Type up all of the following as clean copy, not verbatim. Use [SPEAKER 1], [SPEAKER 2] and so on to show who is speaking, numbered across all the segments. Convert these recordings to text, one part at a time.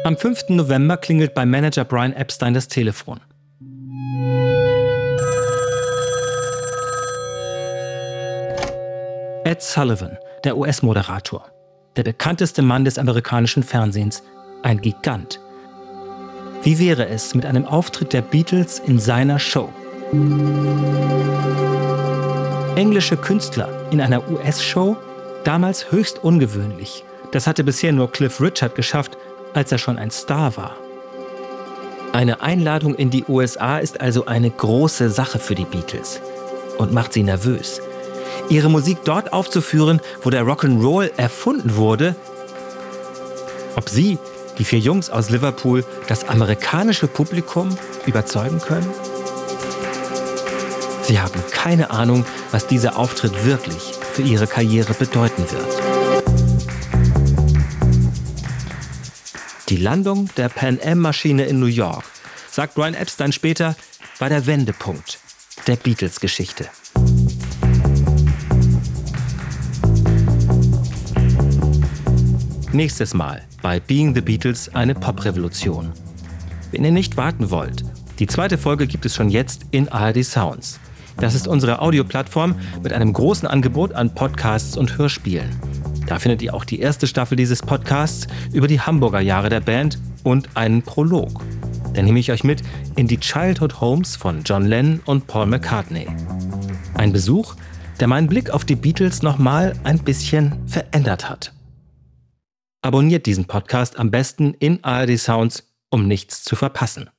[SPEAKER 1] Am 5. November klingelt bei Manager Brian Epstein das Telefon. Ed Sullivan, der US-Moderator, der bekannteste Mann des amerikanischen Fernsehens, ein Gigant. Wie wäre es mit einem Auftritt der Beatles in seiner Show? Englische Künstler in einer US-Show? Damals höchst ungewöhnlich. Das hatte bisher nur Cliff Richard geschafft, als er schon ein Star war. Eine Einladung in die USA ist also eine große Sache für die Beatles und macht sie nervös. Ihre Musik dort aufzuführen, wo der Rock'n'Roll erfunden wurde. Ob sie, die 4 Jungs aus Liverpool, das amerikanische Publikum überzeugen können? Sie haben keine Ahnung, was dieser Auftritt wirklich für ihre Karriere bedeuten wird. Die Landung der Pan Am-Maschine in New York, sagt Brian Epstein später, war der Wendepunkt der Beatles-Geschichte. Nächstes Mal bei Being the Beatles eine Pop-Revolution. Wenn ihr nicht warten wollt, die 2. Folge gibt es schon jetzt in ARD Sounds. Das ist unsere Audioplattform mit einem großen Angebot an Podcasts und Hörspielen. Da findet ihr auch die 1. Staffel dieses Podcasts über die Hamburger Jahre der Band und einen Prolog. Da nehme ich euch mit in die Childhood Homes von John Lennon und Paul McCartney. Ein Besuch, der meinen Blick auf die Beatles nochmal ein bisschen verändert hat. Abonniert diesen Podcast am besten in ARD Sounds, um nichts zu verpassen.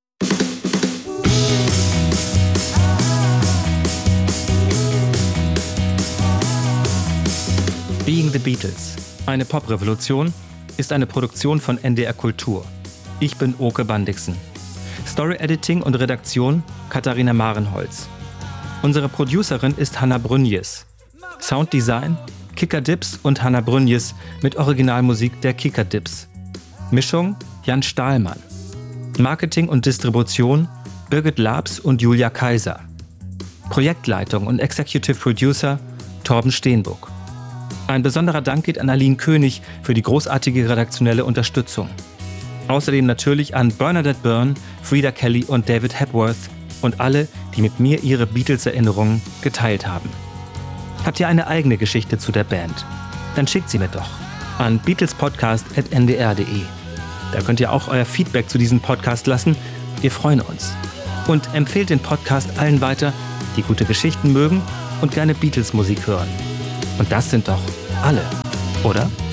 [SPEAKER 1] Being the Beatles, eine Pop-Revolution, ist eine Produktion von NDR Kultur. Ich bin Oke Bandixen. Story-Editing und Redaktion Katharina Marenholz. Unsere Producerin ist Hanna Brünjes. Sounddesign Kicker Dips und Hanna Brünjes mit Originalmusik der Kicker Dips. Mischung Jan Stahlmann. Marketing und Distribution Birgit Labs und Julia Kaiser. Projektleitung und Executive Producer Torben Steenbuck. Ein besonderer Dank geht an Aline König für die großartige redaktionelle Unterstützung. Außerdem natürlich an Bernadette Byrne, Frida Kelly und David Hepworth und alle, die mit mir ihre Beatles-Erinnerungen geteilt haben. Habt ihr eine eigene Geschichte zu der Band? Dann schickt sie mir doch an beatlespodcast@ndr.de. Da könnt ihr auch euer Feedback zu diesem Podcast lassen. Wir freuen uns. Und empfehlt den Podcast allen weiter, die gute Geschichten mögen und gerne Beatles-Musik hören. Und das sind doch alle, oder?